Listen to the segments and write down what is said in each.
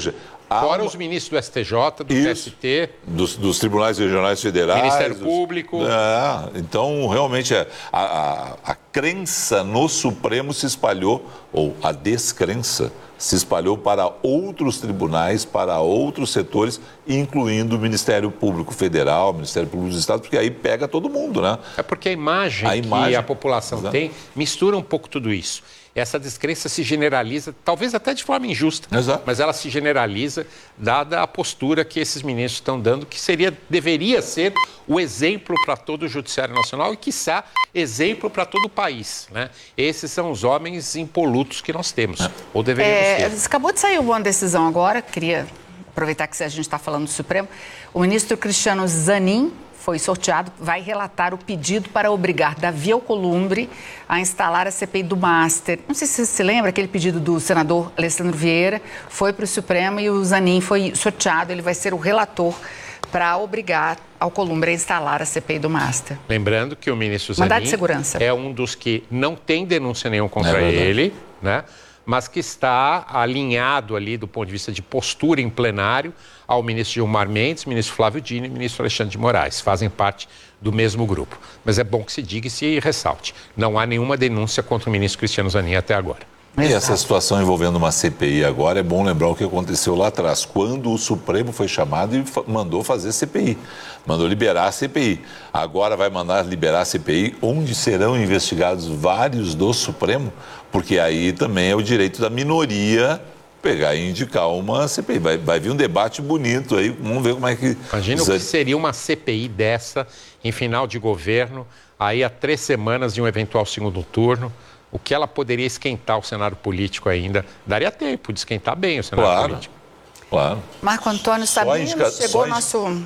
seja... Fora os ministros do STJ, do TST... Dos tribunais regionais federais... Ministério Público... Então, realmente, a crença no Supremo se espalhou, ou a descrença se espalhou para outros tribunais, para outros setores, incluindo o Ministério Público Federal, o Ministério Público dos Estados, porque aí pega todo mundo, né? É porque a imagem que a população tem mistura um pouco tudo isso. Essa descrença se generaliza, talvez até de forma injusta, mas ela se generaliza dada a postura que esses ministros estão dando, que deveria ser o exemplo para todo o Judiciário Nacional e, quiçá, exemplo para todo o país, né? Esses são os homens impolutos que nós temos, ou deveríamos ter. Acabou de sair uma decisão agora, queria aproveitar que a gente está falando do Supremo, o ministro Cristiano Zanin foi sorteado, vai relatar o pedido para obrigar Davi Alcolumbre a instalar a CPI do Master. Não sei se você se lembra, aquele pedido do senador Alessandro Vieira foi para o Supremo e o Zanin foi sorteado, ele vai ser o relator para obrigar Alcolumbre a instalar a CPI do Master. Lembrando que o ministro Zanin é um dos que não tem denúncia nenhuma contra ele, né? Mas que está alinhado ali do ponto de vista de postura em plenário ao ministro Gilmar Mendes, ministro Flávio Dino e ministro Alexandre de Moraes. Fazem parte do mesmo grupo. Mas é bom que se diga e se ressalte. Não há nenhuma denúncia contra o ministro Cristiano Zanin até agora. E essa situação envolvendo uma CPI agora, é bom lembrar o que aconteceu lá atrás, quando o Supremo foi chamado e mandou fazer CPI, mandou liberar a CPI. Agora vai mandar liberar a CPI, onde serão investigados vários do Supremo, porque aí também é o direito da minoria pegar e indicar uma CPI. Vai vir um debate bonito aí, vamos ver como é que... Imagina o que seria uma CPI dessa em final de governo, aí há 3 semanas de um eventual segundo turno. O que ela poderia esquentar o cenário político ainda? Daria tempo de esquentar bem o cenário político. Claro. Marco Antônio Sabino, chegou o nosso...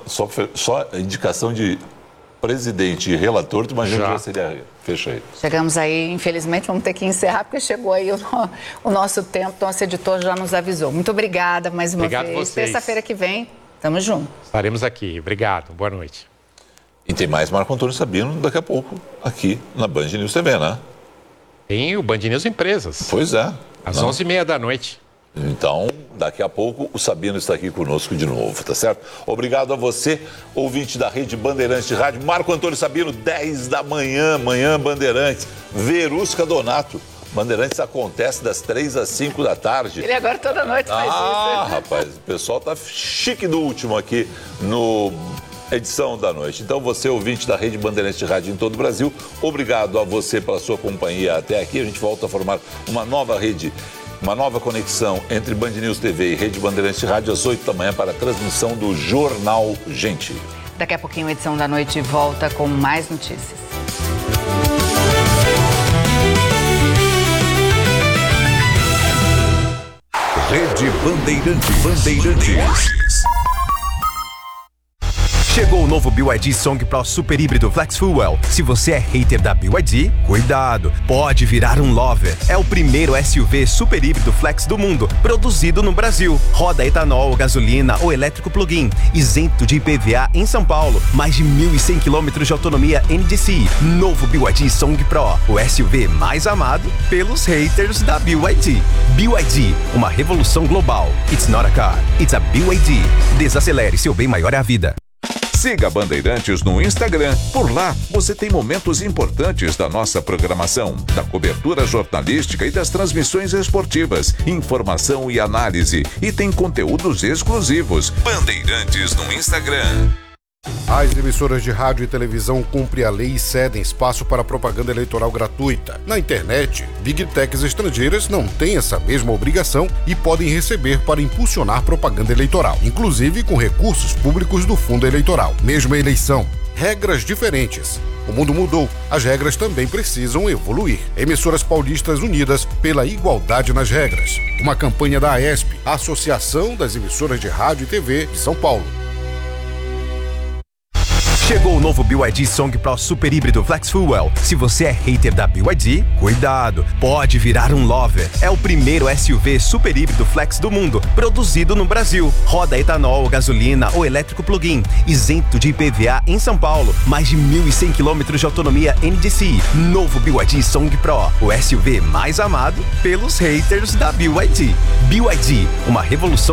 Só a indicação de presidente e relator, tu imagina que já seria... Fecha aí. Chegamos aí, infelizmente, vamos ter que encerrar, porque chegou aí o nosso tempo, nosso editor já nos avisou. Muito obrigada mais uma vez. Terça-feira que vem, tamo junto. Estaremos aqui. Obrigado. Boa noite. E tem mais Marco Antônio Sabino daqui a pouco, aqui na Band News TV, né? Tem o Band News Empresas. Pois é. Às 11h30 da noite. Então, daqui a pouco, o Sabino está aqui conosco de novo, tá certo? Obrigado a você, ouvinte da Rede Bandeirantes de Rádio. Marco Antônio Sabino, 10 da manhã, Bandeirantes. Verusca Donato. Bandeirantes acontece das 3 às 5 da tarde. Ele agora toda noite faz isso. Rapaz, o pessoal tá chique do último aqui no... edição da noite. Então, você, ouvinte da Rede Bandeirantes de Rádio em todo o Brasil, obrigado a você pela sua companhia até aqui. A gente volta a formar uma nova rede, uma nova conexão entre Band News TV e Rede Bandeirantes de Rádio às 8 da manhã para a transmissão do Jornal Gente. Daqui a pouquinho a edição da noite volta com mais notícias. Rede Bandeirantes. Chegou o novo BYD Song Pro Super Híbrido Flex Fuel. Se você é hater da BYD, cuidado, pode virar um lover. É o primeiro SUV super híbrido flex do mundo, produzido no Brasil. Roda etanol, gasolina ou elétrico plug-in, isento de IPVA em São Paulo. Mais de 1.100 km de autonomia NDCi. Novo BYD Song Pro, o SUV mais amado pelos haters da BYD. BYD, uma revolução global. It's not a car, it's a BYD. Desacelere, seu bem maior é a vida. Siga Bandeirantes no Instagram. Por lá, você tem momentos importantes da nossa programação, da cobertura jornalística e das transmissões esportivas, informação e análise. E tem conteúdos exclusivos. Bandeirantes no Instagram. As emissoras de rádio e televisão cumprem a lei e cedem espaço para propaganda eleitoral gratuita. Na internet, Big Techs estrangeiras não têm essa mesma obrigação e podem receber para impulsionar propaganda eleitoral, inclusive com recursos públicos do fundo eleitoral. Mesma eleição, regras diferentes. O mundo mudou, as regras também precisam evoluir. Emissoras paulistas unidas pela igualdade nas regras. Uma campanha da AESP, a Associação das Emissoras de Rádio e TV de São Paulo. Chegou o novo BYD Song Pro Super Híbrido Flex Fuel. Se você é hater da BYD, cuidado, pode virar um lover. É o primeiro SUV super híbrido flex do mundo, produzido no Brasil. Roda etanol, gasolina ou elétrico plug-in, isento de IPVA em São Paulo. Mais de 1.100 km de autonomia NDCi. Novo BYD Song Pro, o SUV mais amado pelos haters da BYD. BYD, uma revolução